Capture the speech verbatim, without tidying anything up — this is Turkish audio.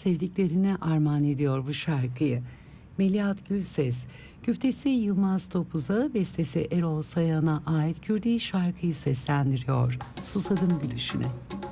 sevdiklerine armağan ediyor bu şarkıyı. Melihat Gülses, güftesi Yılmaz Topuz'a, bestesi Erol Sayan'a ait Kürdi şarkıyı seslendiriyor. Susadım gülüşüne.